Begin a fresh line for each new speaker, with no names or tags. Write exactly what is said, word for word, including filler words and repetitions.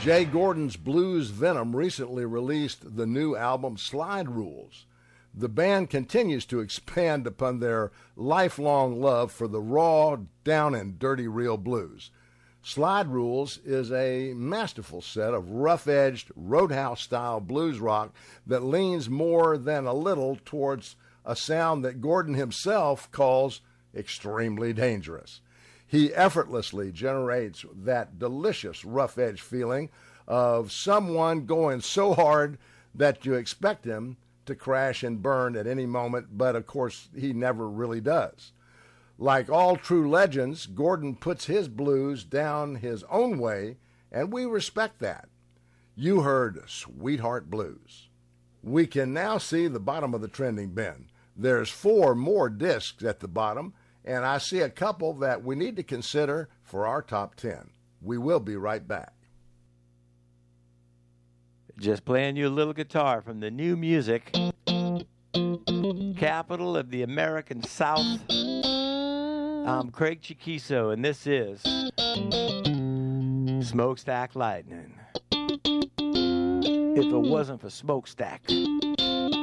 Jay Gordon's Blues Venom recently released the new album Slide Rules. The band continues to expand upon their lifelong love for the raw, down and dirty real blues. Slide Rules is a masterful set of rough-edged, Roadhouse-style blues rock that leans more than a little towards a sound that Gordon himself calls extremely dangerous. He effortlessly generates that delicious rough-edge feeling of someone going so hard that you expect him to crash and burn at any moment, but of course he never really does. Like all true legends, Gordon puts his blues down his own way, and we respect that. You heard Sweetheart Blues. We can now see the bottom of the trending bin. There's four more discs at the bottom, and I see a couple that we need to consider for our top ten. We will be right back.
Just playing you a little guitar from the new music, capital of the American South. I'm Craig Chiquiso, and this is Smokestack Lightning. If it wasn't for Smokestack.